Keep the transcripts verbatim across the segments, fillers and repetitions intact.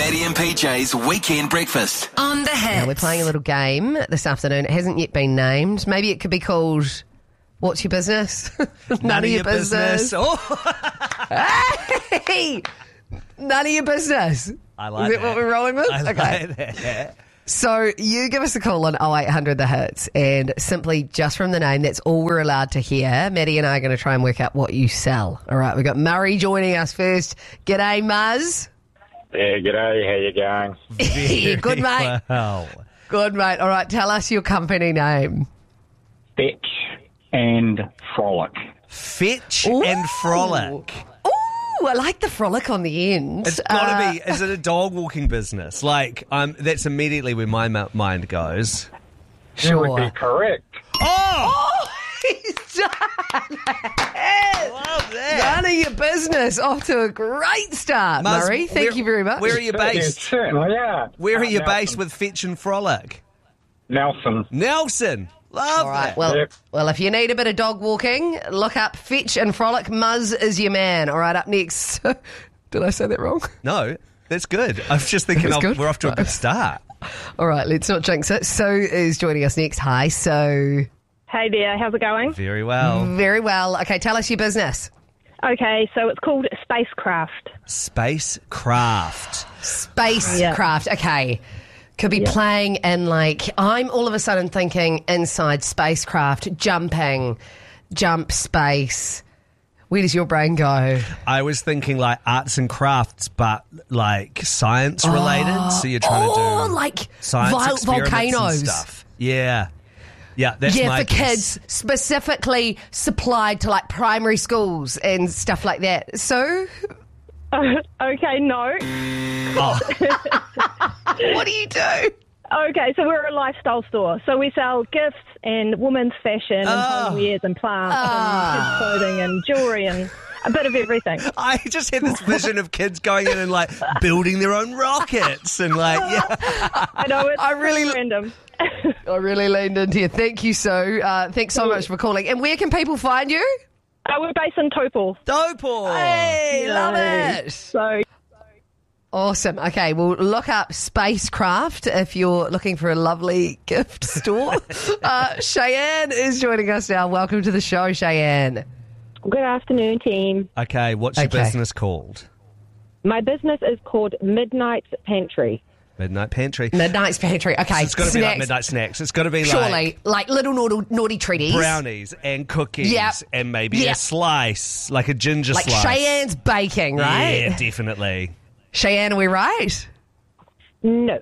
Maddie and P J's Weekend Breakfast. On the Hits. Now, we're playing a little game this afternoon. It hasn't yet been named. Maybe it could be called, What's Your Business? None, None of your business. business. Oh. Hey! None of your business. I like Is that that. what we're rolling with? I okay. like that. So you give us a call on oh eight hundred the hits, and simply just from the name, that's all we're allowed to hear. Maddie and I are going to try and work out what you sell. All right, we've got Murray joining us first. G'day, Muzz. Yeah, g'day, how you going? Yeah, good, mate. Well, Good, mate. All right, tell us your company name. Fetch and Frolic. Fetch Ooh. and Frolic. Ooh, I like the frolic on the end. It's got to Uh, be. Is it a dog walking business? Like, um, that's immediately where my m- mind goes. That would be Sure. correct. Oh, He's done I love that. None of your business. Off to a great start, Muzz, Murray. Thank where- you very much. Where are you Yeah, based? certainly, yeah. Where are Uh, you Nelson. based with Fetch and Frolic? Nelson. Nelson. Love All right. that. Well, Yep. well, if you need a bit of dog walking, look up Fetch and Frolic. Muzz is your man. All right, up next. Did I say that wrong? No, that's good. I was just thinking That's oh, good. we're off to a good start. All right, let's not jinx it. So is joining us next. Hi, So. Hey there, how's it going? Very well. Very well. Okay, tell us your business. Okay, so it's called Spacecraft. Spacecraft. Spacecraft. Okay. Could be playing in, like, I'm all of a sudden thinking inside spacecraft, jumping, jump space. Where does your brain go? I was thinking like arts and crafts, but like science related. So you're trying oh, to do like science vol- experiments volcanoes. and stuff. Yeah, yeah. That's Yeah, my for guess. kids, specifically supplied to like primary schools and stuff like that. So, Okay, no. what do you do? Okay, so we're a lifestyle store. So we sell gifts and women's fashion and Oh. homewares and plants and kids' clothing and jewellery and a bit of everything. I just had this vision of kids going in and like building their own rockets and like yeah. I know it's I really- pretty random. I really leaned into you. Thank you, so. Uh, thanks so much for calling. And where can people find you? Uh, we're based in Taupo. Dopal. Hey, love it. So Awesome. Okay, well, look up Spacecraft if you're looking for a lovely gift store. uh, Cheyenne is joining us now. Welcome to the show, Cheyenne. Good afternoon, team. Okay, what's your Okay. business called? My business is called Midnight Pantry. Midnight Pantry. Midnight's Pantry. Okay, It's got to be like snacks. midnight snacks. It's got to be Surely, like like, little naughty, naughty treaties. brownies and cookies Yep. and maybe Yep. a slice, like a ginger Like slice. Cheyenne's baking, right? Yeah, definitely. Cheyenne, are we right? No.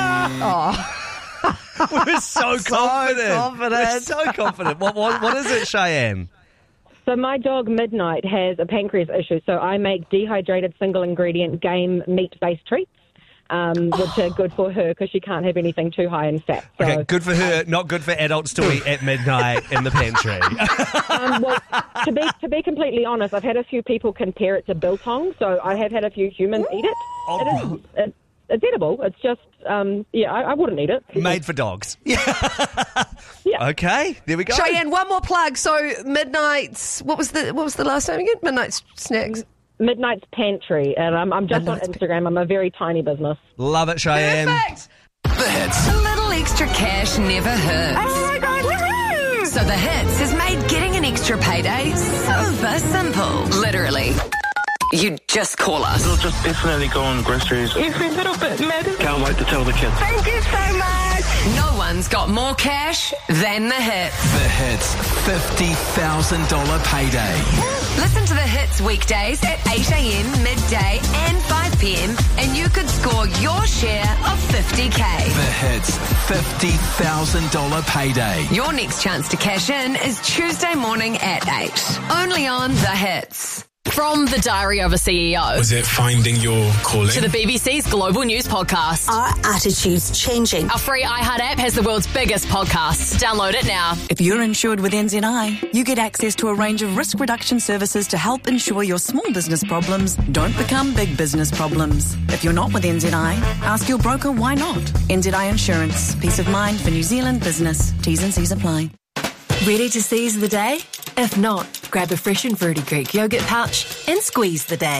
We're so confident. confident. We're so confident. What, what, what is it, Cheyenne? So my dog Midnight has a pancreas issue, so I make dehydrated single ingredient game meat-based treats, um, which are good for her because she can't have anything too high in fat. So, Okay, good for her, not good for adults to eat at midnight in the pantry. um, well, to be to be completely honest, I've had a few people compare it to biltong, so I have had a few humans eat it. Oh. It is, it, it's edible. It's just, um, yeah, I, I wouldn't eat it. Made for dogs. Yeah. Okay, there we go. Cheyenne, one more plug. So Midnight's, what was the what was the last name again? Midnight's Snacks. Midnight's Pantry, and I'm, I'm just Midnight's on Instagram. I'm a very tiny business. Love it, Cheyenne. Perfect. The Hits. A little extra cash never hurts. Oh my God, woohoo! So the Hits has made getting an extra payday super simple. Literally. You just call us. We'll just definitely go on groceries. Every little bit matters. Can't wait to tell the kids. Thank you so much. No one's got more cash than the Hits. The Hits fifty thousand dollars payday. Listen to the Hits weekdays at eight a.m, midday and five p.m. and you could score your share of fifty K. The Hits fifty thousand dollars payday. Your next chance to cash in is Tuesday morning at eight. Only on the Hits. From the Diary of a C E O Was it finding your calling? to the B B C's Global News Podcast. Our attitude's changing. Our free iHeart app has the world's biggest podcasts. Download it now. If you're insured with N Z I, you get access to a range of risk reduction services to help ensure your small business problems don't become big business problems. If you're not with N Z I, ask your broker why not. N Z I Insurance. Peace of mind for New Zealand business. T's and C's apply. Ready to seize the day? If not, grab a fresh and fruity Greek yogurt pouch and squeeze the day.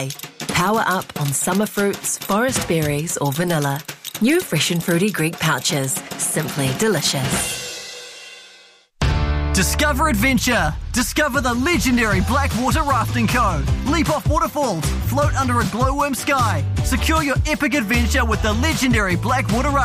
Power up on summer fruits, forest berries or vanilla. New Fresh and Fruity Greek pouches. Simply delicious. Discover adventure. Discover the legendary Blackwater Rafting Co. Leap off waterfalls. Float under a glowworm sky. Secure your epic adventure with the legendary Blackwater Rafting